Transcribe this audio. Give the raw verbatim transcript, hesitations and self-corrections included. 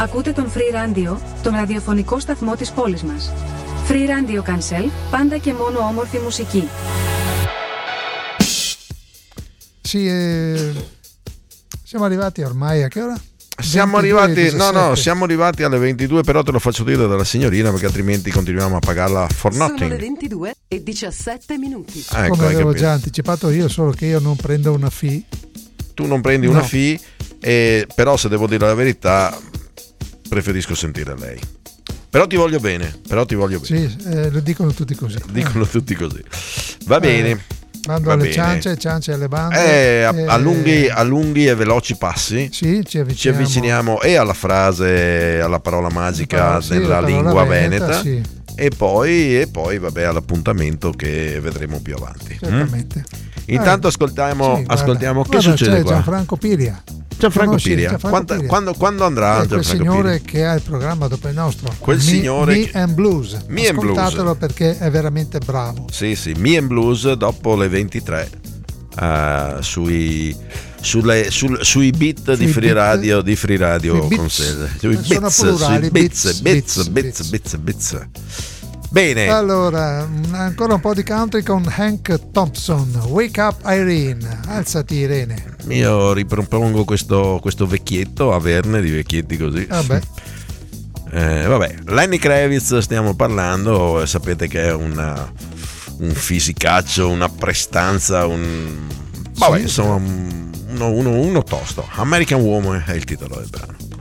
Ακούτε τον Free Radio, τον ραδιοφωνικό σταθμό της πόλης μας. Free Radio Cancel, πάντα και μόνο όμορφη μουσική. Sì, eh, siamo arrivati ormai a che ora? Siamo arrivati, no no, siamo arrivati alle ventidue, però te lo faccio dire dalla signorina perché altrimenti continuiamo a pagarla for nothing. Sono le ventidue e diciassette minuti. Ah, ecco, come avevo capito. già anticipato io, solo che io non prendo una fee. Tu non prendi No. una fee, e, però se devo dire la verità preferisco sentire lei. Però ti voglio bene, però ti voglio bene. Sì, eh, lo dicono tutti così. Dicono tutti così. Va bene. Mando Va alle bene. ciance, ciance alle bande. Eh, a, eh, a lunghi, a lunghi e veloci passi Sì, ci avviciniamo, ci avviciniamo e alla frase, alla parola magica parola- sì, della la parola lingua veneta, veneta, sì. e poi, e poi vabbè, all'appuntamento che vedremo più avanti. Certamente. Mm? Intanto Eh, ascoltiamo, sì, guarda, ascoltiamo che guarda, succede c'è qua? Gianfranco Piria. Gianfranco Conosci Piria. Gianfranco Quando, Piria? quando, quando andrà È quel Gianfranco signore Piria? che ha il programma dopo il nostro, Quel Me, signore Me che- and Blues. Me and Blues. Ascoltatelo perché è veramente bravo. Sì, sì, Me and Blues dopo le ventitré, eh, sui, sulle, sul- sui beat di Sui Free beat- Radio, di Free Radio sui beats. Consel. Sui Sono beats, plurali, sui beats, beats, beats, beats, beats, beats, beats. Bene. Allora, mh, ancora un po' di country con Hank Thompson. Wake up Irene. Alzati Irene. Io ripropongo questo, questo vecchietto, averne di vecchietti così. Vabbè. Eh, vabbè, Lenny Kravitz stiamo parlando, sapete che è una, un fisicaccio, una prestanza, un... Vabbè, Sì. insomma, un- uno, uno, uno tosto. American Woman è il titolo del brano.